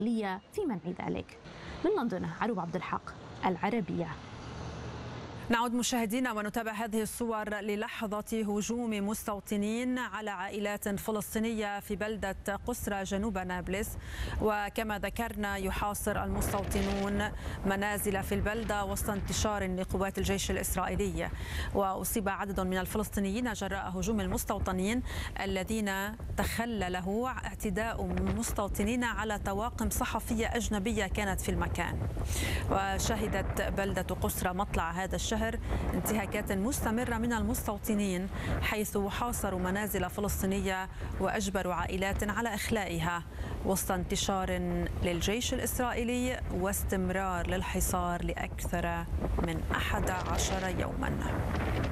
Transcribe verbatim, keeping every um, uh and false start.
الإسرائيلية في منع ذلك. من لندن عروب عبد الحق، العربية. نعود مشاهدينا ونتابع هذه الصور للحظة هجوم مستوطنين على عائلات فلسطينية في بلدة قسرى جنوب نابلس. وكما ذكرنا يحاصر المستوطنون منازل في البلدة وسط انتشار لقوات الجيش الإسرائيلي. وأصيب عدد من الفلسطينيين جراء هجوم المستوطنين الذين تخلله اعتداء مستوطنين على طواقم صحفية أجنبية كانت في المكان. وشهدت بلدة قسرى مطلع هذا الشهر انتهاكات مستمرة من المستوطنين، حيث حاصروا منازل فلسطينية وأجبروا عائلات على إخلائها وسط انتشار للجيش الإسرائيلي واستمرار للحصار لأكثر من أحد عشر يوما.